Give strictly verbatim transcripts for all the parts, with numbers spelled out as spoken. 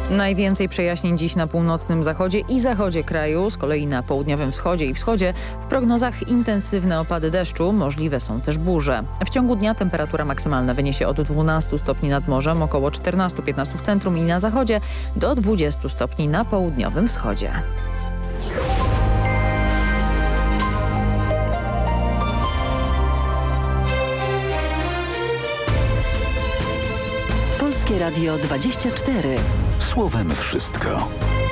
Najwięcej przejaśnień dziś na północnym zachodzie i zachodzie kraju, z kolei na południowym wschodzie i wschodzie w prognozach intensywne opady deszczu, możliwe są też burze. W ciągu dnia temperatura maksymalna wyniesie od dwunastu stopni nad morzem, około czternastu do piętnastu w centrum i na zachodzie, do dwudziestu stopni na południowym wschodzie. Polskie Radio dwadzieścia cztery. Słowem wszystko.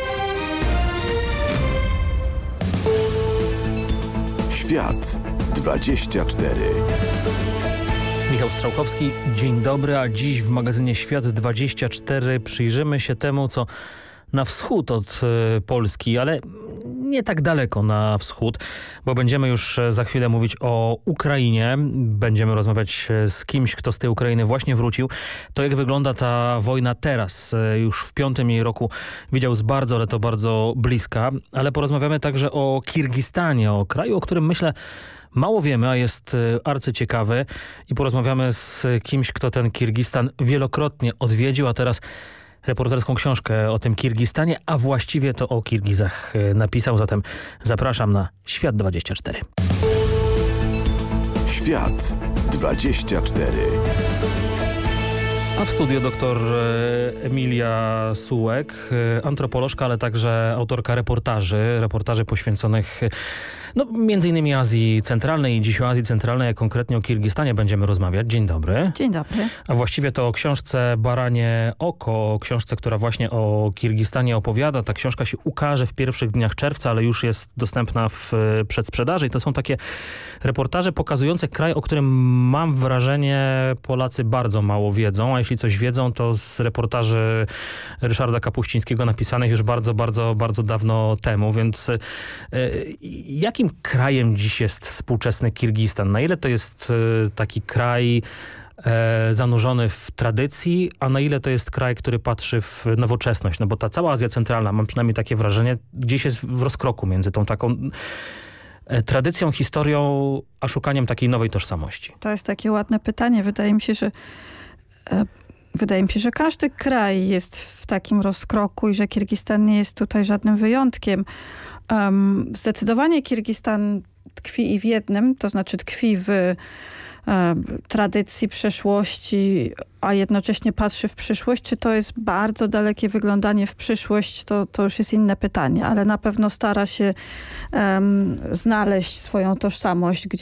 Świat dwadzieścia cztery. Michał Strzałkowski, dzień dobry, a dziś w magazynie Świat dwadzieścia cztery przyjrzymy się temu, co na wschód od y, Polski, ale nie tak daleko na wschód, bo będziemy już za chwilę mówić o Ukrainie. Będziemy rozmawiać z kimś, kto z tej Ukrainy właśnie wrócił. To jak wygląda ta wojna teraz, już w piątym jej roku widział z bardzo, ale to bardzo bliska. Ale porozmawiamy także o Kirgistanie, o kraju, o którym myślę mało wiemy, a jest arcyciekawy. I porozmawiamy z kimś, kto ten Kirgistan wielokrotnie odwiedził, a teraz reporterską książkę o tym Kirgistanie, a właściwie to o Kirgizach napisał. Zatem zapraszam na Świat dwadzieścia cztery. Świat dwadzieścia cztery. A w studio doktor Emilia Sułek, antropolożka, ale także autorka reportaży, reportaży poświęconych no, między innymi Azji Centralnej i dziś o Azji Centralnej, a konkretnie o Kirgistanie będziemy rozmawiać. Dzień dobry. Dzień dobry. A właściwie to o książce Baranie Oko, o książce, która właśnie o Kirgistanie opowiada. Ta książka się ukaże w pierwszych dniach czerwca, ale już jest dostępna w przedsprzedaży. I to są takie reportaże pokazujące kraj, o którym mam wrażenie Polacy bardzo mało wiedzą, a jeśli coś wiedzą, to z reportaży Ryszarda Kapuścińskiego napisanych już bardzo, bardzo, bardzo dawno temu. Więc y, jakim krajem dziś jest współczesny Kirgistan? Na ile to jest y, taki kraj e, zanurzony w tradycji, a na ile to jest kraj, który patrzy w nowoczesność? No bo ta cała Azja Centralna, mam przynajmniej takie wrażenie, gdzieś jest w rozkroku między tą taką e, tradycją, historią, a szukaniem takiej nowej tożsamości. To jest takie ładne pytanie. Wydaje mi się, że e, wydaje mi się, że każdy kraj jest w takim rozkroku i że Kirgistan nie jest tutaj żadnym wyjątkiem. Um, zdecydowanie Kirgistan tkwi i w jednym, to znaczy tkwi w e, tradycji, przeszłości, a jednocześnie patrzy w przyszłość. Czy to jest bardzo dalekie wyglądanie w przyszłość, to, to już jest inne pytanie, ale na pewno stara się um, znaleźć swoją tożsamość, gdzie